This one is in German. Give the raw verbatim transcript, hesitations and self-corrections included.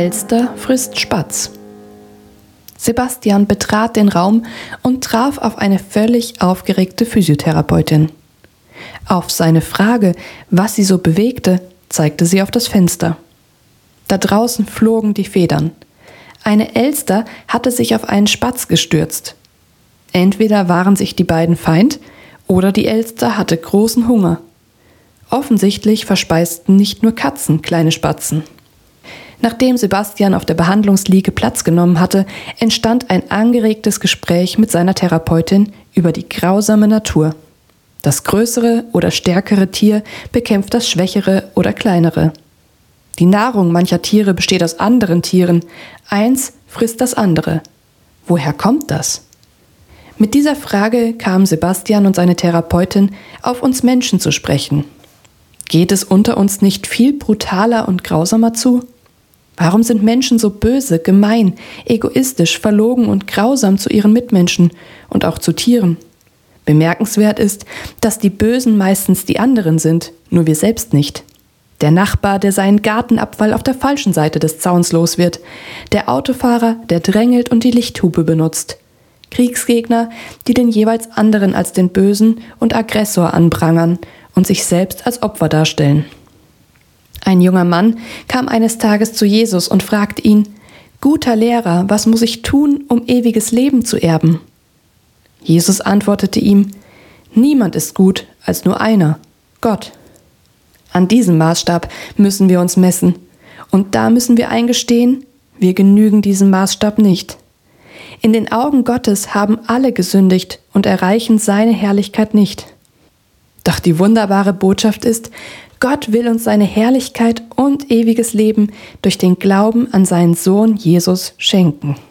Elster frisst Spatz. Sebastian betrat den Raum und traf auf eine völlig aufgeregte Physiotherapeutin. Auf seine Frage, was sie so bewegte, zeigte sie auf das Fenster. Da draußen flogen die Federn. Eine Elster hatte sich auf einen Spatz gestürzt. Entweder waren sich die beiden Feind oder die Elster hatte großen Hunger. Offensichtlich verspeisten nicht nur Katzen kleine Spatzen. Nachdem Sebastian auf der Behandlungsliege Platz genommen hatte, entstand ein angeregtes Gespräch mit seiner Therapeutin über die grausame Natur. Das größere oder stärkere Tier bekämpft das schwächere oder kleinere. Die Nahrung mancher Tiere besteht aus anderen Tieren. Eins frisst das andere. Woher kommt das? Mit dieser Frage kamen Sebastian und seine Therapeutin auf uns Menschen zu sprechen. Geht es unter uns nicht viel brutaler und grausamer zu? Warum sind Menschen so böse, gemein, egoistisch, verlogen und grausam zu ihren Mitmenschen und auch zu Tieren? Bemerkenswert ist, dass die Bösen meistens die anderen sind, nur wir selbst nicht. Der Nachbar, der seinen Gartenabfall auf der falschen Seite des Zauns los wird. Der Autofahrer, der drängelt und die Lichthupe benutzt. Kriegsgegner, die den jeweils anderen als den Bösen und Aggressor anprangern und sich selbst als Opfer darstellen. Ein junger Mann kam eines Tages zu Jesus und fragte ihn: »Guter Lehrer, was muss ich tun, um ewiges Leben zu erben?« Jesus antwortete ihm: »Niemand ist gut als nur einer, Gott.« An diesem Maßstab müssen wir uns messen. Und da müssen wir eingestehen, wir genügen diesem Maßstab nicht. In den Augen Gottes haben alle gesündigt und erreichen seine Herrlichkeit nicht. Doch die wunderbare Botschaft ist, Gott will uns seine Herrlichkeit und ewiges Leben durch den Glauben an seinen Sohn Jesus schenken.